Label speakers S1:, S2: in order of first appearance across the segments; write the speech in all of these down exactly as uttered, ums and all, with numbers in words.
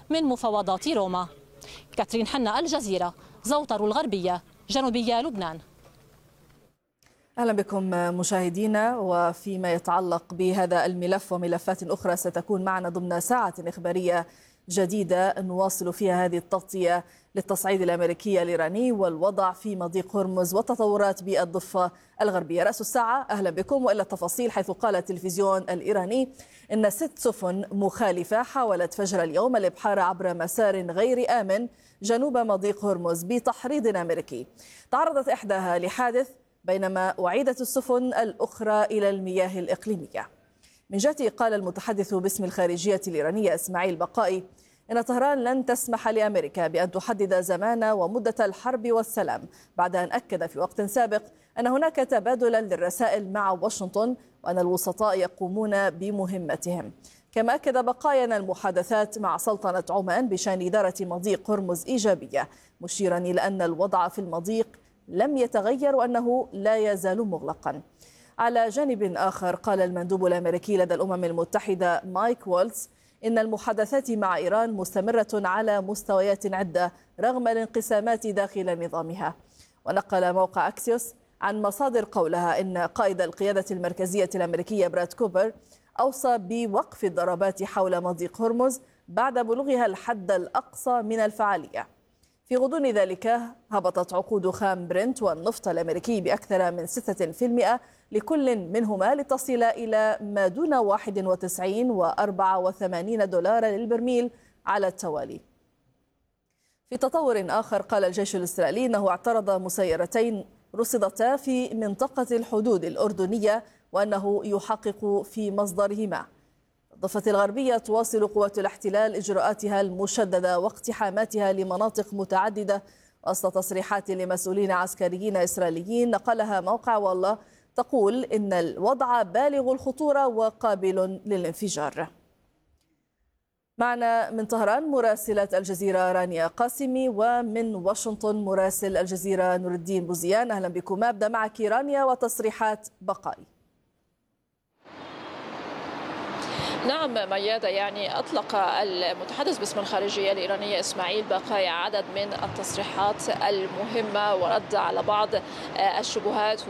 S1: من مفاوضات روما. كاترين حنا، الجزيرة، زوطر الغربية، جنوبية لبنان.
S2: أهلا بكم مشاهدينا. وفيما يتعلق بهذا الملف وملفات أخرى ستكون معنا ضمن ساعة إخبارية جديدة نواصل فيها هذه التغطية للتصعيد الأمريكي الإيراني والوضع في مضيق هرمز والتطورات بالضفة الغربية. رأس الساعة، أهلا بكم. وإلى التفاصيل، حيث قال التلفزيون الإيراني إن ست سفن مخالفة حاولت فجر اليوم الإبحار عبر مسار غير آمن جنوب مضيق هرمز بتحريض أمريكي. تعرضت إحداها لحادث بينما أعيدت السفن الأخرى إلى المياه الإقليمية. من جهته قال المتحدث باسم الخارجية الإيرانية إسماعيل بقائي إن طهران لن تسمح لأمريكا بأن تحدد زمان ومدة الحرب والسلام، بعد أن أكد في وقت سابق أن هناك تبادلا للرسائل مع واشنطن وأن الوسطاء يقومون بمهمتهم. كما أكد بقائي أن المحادثات مع سلطنة عمان بشأن إدارة مضيق هرمز إيجابية، مشيرا إلى أن الوضع في المضيق لم يتغير وأنه لا يزال مغلقا. على جانب آخر قال المندوب الأمريكي لدى الأمم المتحدة مايك وولتز إن المحادثات مع إيران مستمرة على مستويات عدة رغم الانقسامات داخل نظامها. ونقل موقع أكسيوس عن مصادر قولها إن قائد القيادة المركزية الأمريكية براد كوبر أوصى بوقف الضربات حول مضيق هرمز بعد بلوغها الحد الأقصى من الفعالية. في غضون ذلك هبطت عقود خام برنت والنفط الأمريكي بأكثر من ستة بالمئة لكل منهما لتصل إلى ما دون واحد وتسعين وأربعة وثمانين دولار للبرميل على التوالي. في تطور آخر قال الجيش الإسرائيلي أنه اعترض مسيرتين رصدتا في منطقة الحدود الأردنية وأنه يحقق في مصدرهما. الضفة الغربية تواصل قوات الاحتلال إجراءاتها المشددة واقتحاماتها لمناطق متعددة وسط تصريحات لمسؤولين عسكريين إسرائيليين نقلها موقع والله تقول إن الوضع بالغ الخطورة وقابل للانفجار. معنا من طهران مراسلة الجزيرة رانيا قاسمي، ومن واشنطن مراسل الجزيرة نور الدين بوزيان. أهلا بكم. أبدأ معك رانيا وتصريحات بقائي.
S3: نعم ميادة، يعني أطلق المتحدث باسم الخارجية الإيرانية إسماعيل بقائي عدد من التصريحات المهمة ورد على بعض الشبهات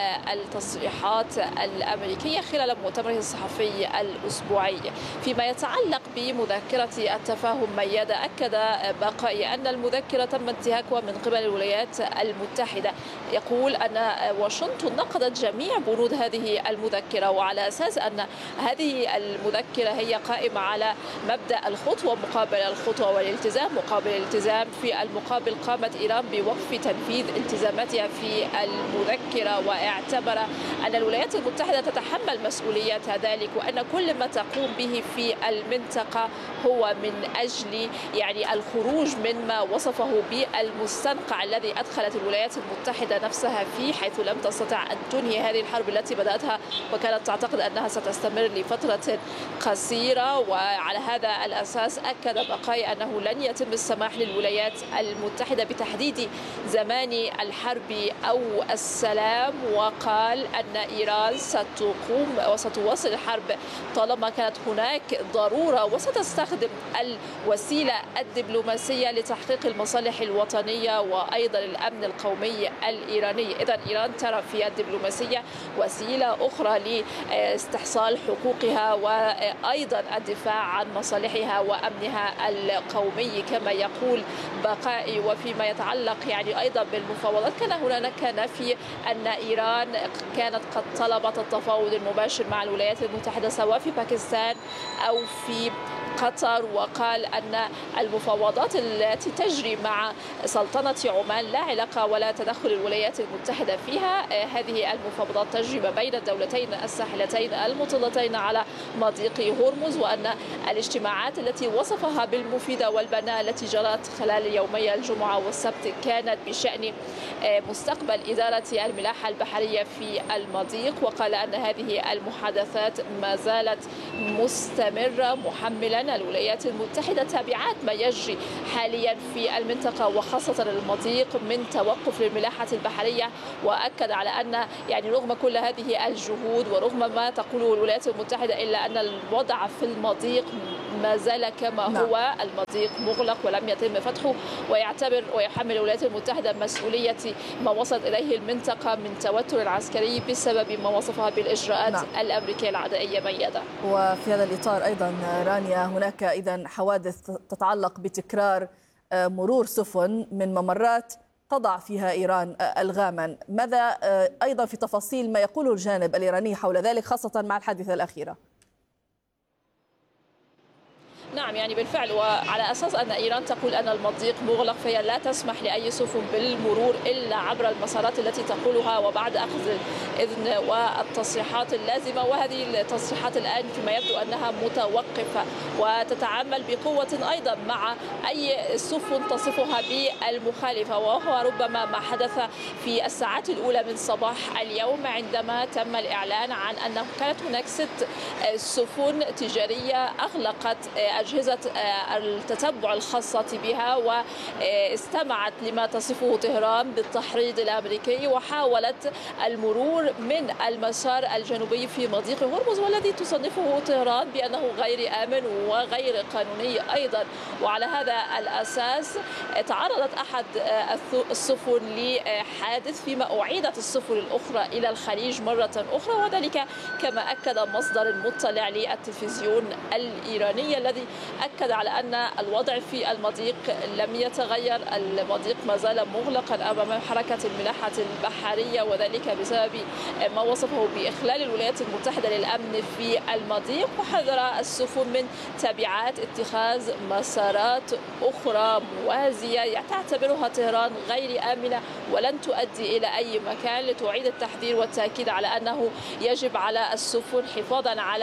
S3: والتصريحات الأمريكية خلال مؤتمره الصحفي الأسبوعي. فيما يتعلق بمذكرة التفاهم ميادة، أكد بقائي أن المذكرة تم انتهاكها من قبل الولايات المتحدة. يقول أن واشنطن نقضت جميع بنود هذه المذكرة، وعلى أساس أن هذه المذكرة هي قائمة على مبدأ الخطوة مقابل الخطوة والالتزام مقابل الالتزام. في المقابل قامت إيران بوقف تنفيذ التزاماتها في المذكرة، واعتبر أن الولايات المتحدة تتحمل مسؤولية ذلك، وأن كل ما تقوم به في المنطقة هو من أجل يعني الخروج مما وصفه بالمستنقع الذي أدخلت الولايات المتحدة نفسها فيه، حيث لم تستطع أن تنهي هذه الحرب التي بدأتها وكانت تعتقد أنها ستستمر لفترة قصيرة. وعلى هذا الأساس أكد بقائي أنه لن يتم السماح للولايات المتحدة بتحديد زمان الحرب أو السلام، وقال أن إيران ستقوم وستواصل الحرب طالما كانت هناك ضرورة، وستستخدم الوسيلة الدبلوماسية لتحقيق المصالح الوطنية وأيضا الأمن القومي الإيراني. إذن إيران ترى في الدبلوماسية وسيلة أخرى لاستحصال حقوقها وأيضا الدفاع عن مصالحها وأمنها القومي كما يقول بقائي. وفيما يتعلق يعني أيضا بالمفاوضات، كان هناك نفي أن إيران كانت قد طلبت التفاوض المباشر مع الولايات المتحدة سواء في باكستان أو في قطر، وقال أن المفاوضات التي تجري مع سلطنة عمان لا علاقة ولا تدخل الولايات المتحدة فيها. هذه المفاوضات تجري ما بين الدولتين الساحلتين المطلتين على مضيق هرمز، وأن الاجتماعات التي وصفها بالمفيدة والبناء التي جرت خلال يومي الجمعة والسبت كانت بشأن مستقبل إدارة الملاحة البحرية في المضيق. وقال أن هذه المحادثات ما زالت مستمرة، محملا الولايات المتحدة تبعات ما يجري حاليا في المنطقة وخاصة المضيق من توقف للملاحة البحرية. وأكد على أن يعني رغم كل هذه الجهود ورغم ما تقوله الولايات المتحدة إلا أن الوضع في المضيق ما زال كما
S2: نعم.
S3: هو، المضيق مغلق ولم يتم فتحه، ويعتبر ويحمل الولايات المتحدة مسؤولية ما وصلت إليه المنطقة من توتر العسكري بسبب ما وصفها بالإجراءات نعم. الأمريكية العدائية ميادة.
S2: وفي هذا الإطار أيضا رانيا، هناك إذن حوادث تتعلق بتكرار مرور سفن من ممرات تضع فيها إيران ألغاما، ماذا أيضا في تفاصيل ما يقوله الجانب الإيراني حول ذلك خاصة مع الحادثة الأخيرة؟
S3: نعم، يعني بالفعل، وعلى أساس أن إيران تقول أن المضيق مغلق فهي لا تسمح لأي سفن بالمرور إلا عبر المسارات التي تقولها وبعد أخذ الإذن والتصريحات اللازمة، وهذه التصريحات الآن فيما يبدو أنها متوقفة وتتعامل بقوة أيضا مع أي سفن تصفها بالمخالفة، وهو ربما ما حدث في الساعات الأولى من صباح اليوم عندما تم الإعلان عن أنه كانت هناك ست سفن تجارية أغلقت أجهزة التتبع الخاصة بها واستمعت لما تصفه طهران بالتحريض الأمريكي، وحاولت المرور من المسار الجنوبي في مضيق هرمز، والذي تصنفه طهران بأنه غير آمن وغير قانوني أيضا. وعلى هذا الأساس تعرضت أحد السفن لحادث، فيما أعيدت السفن الأخرى إلى الخليج مرة أخرى، وذلك كما أكد مصدر مطلع للتلفزيون الإيراني الذي أكد على أن الوضع في المضيق لم يتغير، المضيق ما زال مغلقا أمام حركة الملاحة البحرية، وذلك بسبب ما وصفه بإخلال الولايات المتحدة للأمن في المضيق، وحذر السفن من تبعات اتخاذ مسارات أخرى موازية تعتبرها طهران غير آمنة ولن تؤدي إلى أي مكان، لتعيد التحذير والتأكيد على أنه يجب على السفن حفاظا على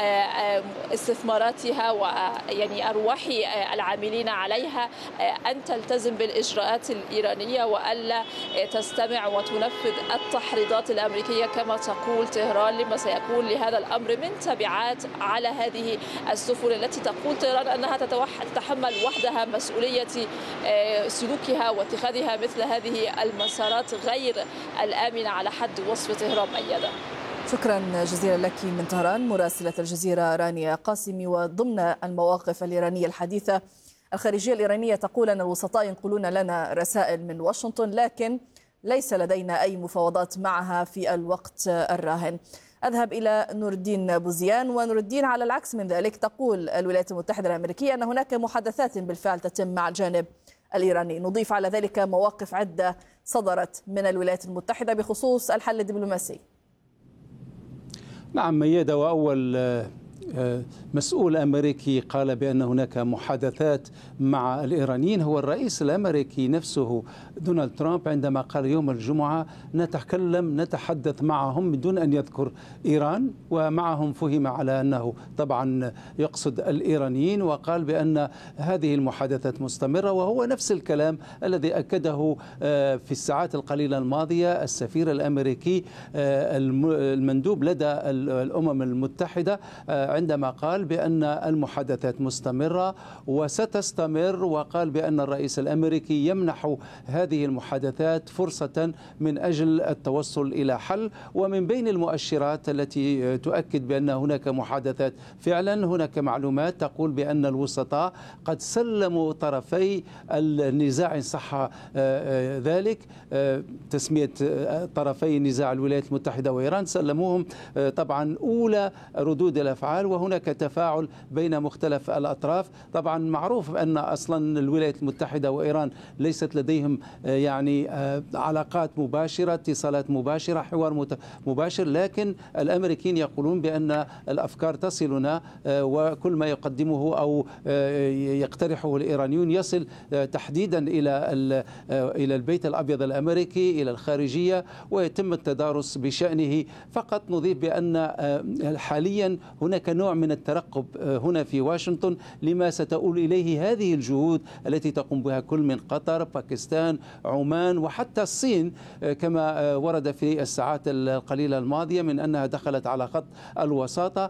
S3: استثماراتها ويعني أرواح العاملين عليها أن تلتزم بالإجراءات الإيرانية وألا تستمع وتنفذ التحريضات الأمريكية كما تقول طهران، لما سيكون لهذا الأمر من تبعات على هذه السفن التي تقول طهران أنها تتحمل وحدها مسؤولية سلوكها واتخاذها مثل هذه المسارات غير الآمنة على حد وصف طهران ميادة.
S2: شكرا جزيلا لك من طهران مراسلة الجزيرة رانيا قاسمي. وضمن المواقف الإيرانية الحديثة، الخارجية الإيرانية تقول أن الوسطاء ينقلون لنا رسائل من واشنطن، لكن ليس لدينا أي مفاوضات معها في الوقت الراهن. أذهب إلى نور الدين بوزيان. ونور الدين، على العكس من ذلك تقول الولايات المتحدة الأمريكية أن هناك محادثات بالفعل تتم مع الجانب الإيراني. نضيف على ذلك مواقف عدة صدرت من الولايات المتحدة بخصوص الحل الدبلوماسي.
S4: نعم ميادة، وأول مسؤول أمريكي قال بأن هناك محادثات مع الإيرانيين هو الرئيس الأمريكي نفسه دونالد ترامب، عندما قال يوم الجمعة نتكلم نتحدث معهم بدون أن يذكر إيران، ومعهم فهم على أنه طبعا يقصد الإيرانيين، وقال بأن هذه المحادثات مستمرة، وهو نفس الكلام الذي أكده في الساعات القليلة الماضية السفير الأمريكي المندوب لدى الأمم المتحدة عندما قال بأن المحادثات مستمرة وستستمر، وقال بأن الرئيس الأمريكي يمنح هذه المحادثات فرصة من أجل التوصل إلى حل. ومن بين المؤشرات التي تؤكد بأن هناك محادثات فعلا، هناك معلومات تقول بأن الوسطاء قد سلموا طرفي النزاع إن صح ذلك، تسمية طرفي نزاع الولايات المتحدة وإيران، سلموهم طبعا أولى ردود الأفعال، وهناك تفاعل بين مختلف الأطراف. طبعا معروف أن أصلا الولايات المتحدة وإيران ليست لديهم يعني علاقات مباشرة، اتصالات مباشرة، حوار مباشر، لكن الأمريكيين يقولون بأن الأفكار تصلنا، وكل ما يقدمه أو يقترحه الإيرانيون يصل تحديدا إلى إلى البيت الأبيض الأمريكي، إلى الخارجية، ويتم التدارس بشأنه. فقط نضيف بأن حاليا هناك نوع من الترقب هنا في واشنطن لما ستؤول إليه هذه الجهود التي تقوم بها كل من قطر، باكستان، عمان، وحتى الصين، كما ورد في الساعات القليلة الماضية من أنها دخلت على خط الوساطة.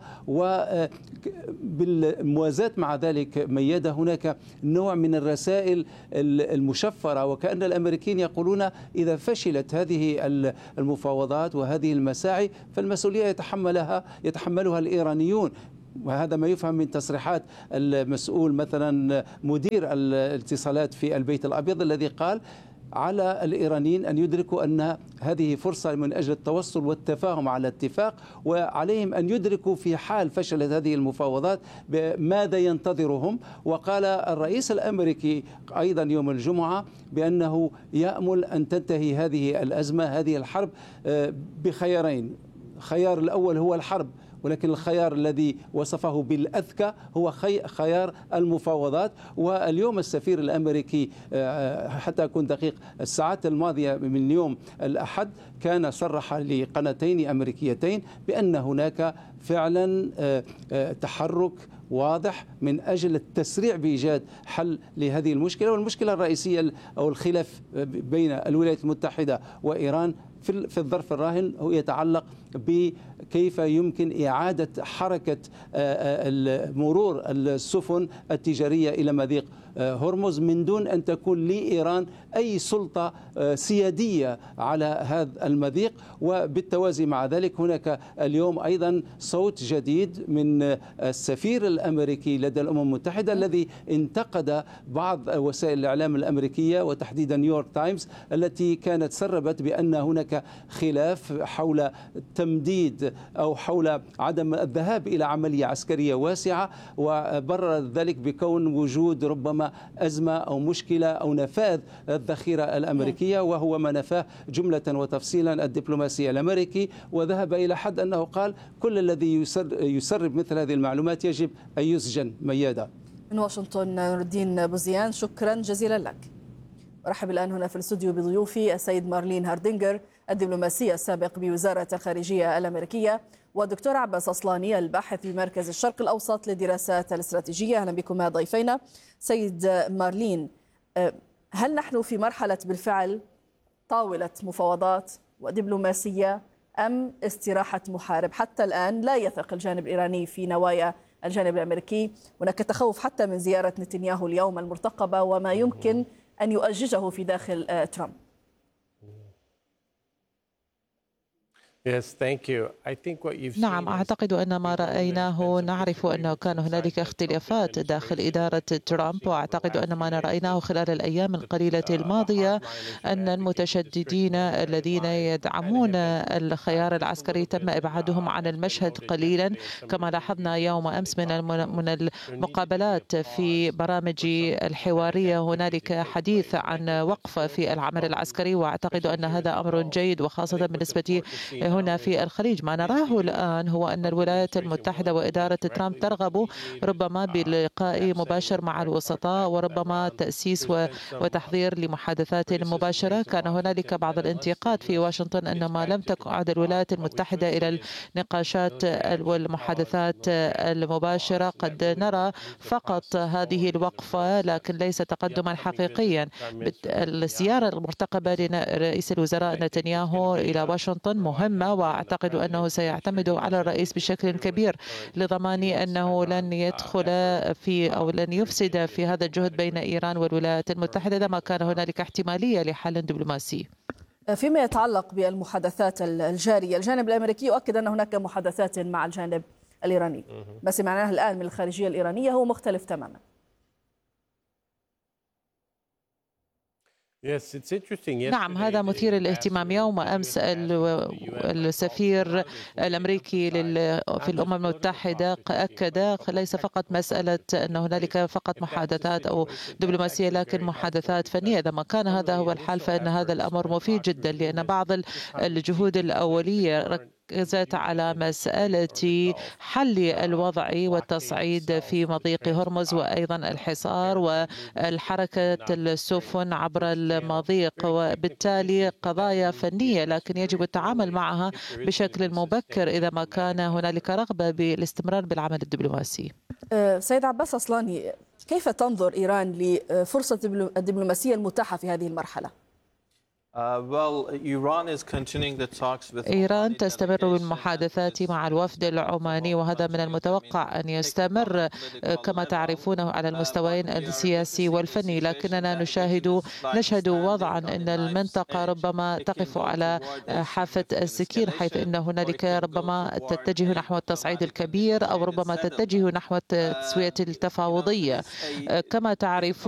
S4: وبالموازاة مع ذلك ميادة، هناك نوع من الرسائل المشفرة، وكأن الأمريكيين يقولون إذا فشلت هذه المفاوضات وهذه المساعي فالمسؤولية يتحملها يتحملها الإيرانيون. وهذا ما يفهم من تصريحات المسؤول مثلا مدير الاتصالات في البيت الأبيض الذي قال على الإيرانيين أن يدركوا أن هذه فرصة من أجل التوصل والتفاهم على اتفاق، وعليهم أن يدركوا في حال فشلت هذه المفاوضات ماذا ينتظرهم. وقال الرئيس الأمريكي أيضا يوم الجمعة بأنه يأمل أن تنتهي هذه الأزمة هذه الحرب بخيارين. الخيار الأول هو الحرب، ولكن الخيار الذي وصفه بالأذكى هو خيار المفاوضات. واليوم السفير الأمريكي حتى أكون دقيق الساعات الماضية من يوم الأحد كان صرح لقناتين أمريكيتين بأن هناك فعلا تحرك واضح من أجل التسريع بإيجاد حل لهذه المشكلة. والمشكلة الرئيسية أو الخلاف بين الولايات المتحدة وإيران في الظرف الراهن هو يتعلق بكيف يمكن إعادة حركة مرور السفن التجارية إلى مضيق هرمز من دون أن تكون لإيران أي سلطة سيادية على هذا المضيق. وبالتوازي مع ذلك هناك اليوم أيضا صوت جديد من السفير الأمريكي لدى الأمم المتحدة الذي انتقد بعض وسائل الإعلام الأمريكية وتحديدا نيويورك تايمز التي كانت سربت بأن هناك خلاف حول تمديد أو حول عدم الذهاب إلى عملية عسكرية واسعة، وبرر ذلك بكون وجود ربما أزمة أو مشكلة أو نفاذ الذخيرة الأمريكية، وهو ما نفاه جملة وتفصيلا الدبلوماسي الأمريكي. وذهب إلى حد أنه قال كل الذي يسرب مثل هذه المعلومات يجب أن يسجن. ميادة
S2: من واشنطن نور الدين بوزيان، شكرا جزيلا لك. أرحب الآن هنا في الاستوديو بضيوفي السيد مارلين هاردينجر الدبلوماسي السابق بوزارة الخارجية الأمريكية، والدكتور عباس أصلاني الباحث بمركز الشرق الأوسط للدراسات الاستراتيجية. أهلا بكم ضيفينا. سيد مارلين، هل نحن في مرحلة بالفعل طاولة مفاوضات ودبلوماسية أم استراحة محارب؟ حتى الآن لا يثق الجانب الإيراني في نوايا الجانب الأمريكي، هناك تخوف حتى من زيارة نتنياهو اليوم المرتقبة وما يمكن أن يؤججه في داخل ترامب.
S5: نعم، أعتقد أن ما رأيناه، نعرف أنه كان هنالك اختلافات داخل إدارة ترامب، وأعتقد أن ما رأيناه خلال الأيام القليلة الماضية أن المتشددين الذين يدعمون الخيار العسكري تم إبعادهم عن المشهد قليلا، كما لاحظنا يوم أمس من من المقابلات في برامج الحوارية هنالك حديث عن وقف في العمل العسكري، وأعتقد أن هذا أمر جيد وخاصة بالنسبة هنا في الخليج. ما نراه الآن هو أن الولايات المتحدة وإدارة ترامب ترغب ربما بلقاء مباشر مع الوسطاء وربما تأسيس وتحضير لمحادثات مباشرة. كان هنالك بعض الانتقاد في واشنطن أن ما لم تعد الولايات المتحدة إلى النقاشات والمحادثات المباشرة. قد نرى فقط هذه الوقفة لكن ليس تقدما حقيقيا. الزيارة المرتقبة لرئيس الوزراء نتنياهو إلى واشنطن مهمة، وأعتقد أنه سيعتمد على الرئيس بشكل كبير لضمان أنه لن يدخل في أو لن يفسد في هذا الجهد بين إيران والولايات المتحدة إذا ما كان هنالك احتمالية لحل دبلوماسي.
S2: فيما يتعلق بالمحادثات الجارية، الجانب الأمريكي يؤكد أن هناك محادثات مع الجانب الإيراني، ما سمعناه الآن من الخارجية الإيرانية هو مختلف تماما.
S5: نعم، هذا مثير للاهتمام. يوم أمس السفير الأمريكي في الأمم المتحدة أكد ليس فقط مسألة أن هنالك فقط محادثات أو دبلوماسية لكن محادثات فنية. إذا ما كان هذا هو الحال فإن هذا الأمر مفيد جدا، لأن بعض الجهود الأولية ركزت على مسألة حل الوضع والتصعيد في مضيق هرمز وأيضا الحصار والحركة السفن عبر المضيق، وبالتالي قضايا فنية لكن يجب التعامل معها بشكل مبكر إذا ما كان هنالك رغبة بالاستمرار بالعمل الدبلوماسي.
S2: سيد عباس أصلاني، كيف تنظر إيران لفرصة الدبلوماسية المتاحة في هذه المرحلة؟
S5: إيران تستمر بالمحادثات مع الوفد العماني، وهذا من المتوقع أن يستمر كما تعرفونه على المستويين السياسي والفني، لكننا نشاهد نشهد وضعا أن المنطقة ربما تقف على حافة السكين، حيث أن هنالك ربما تتجه نحو التصعيد الكبير أو ربما تتجه نحو التسوية التفاوضية. كما تعرفون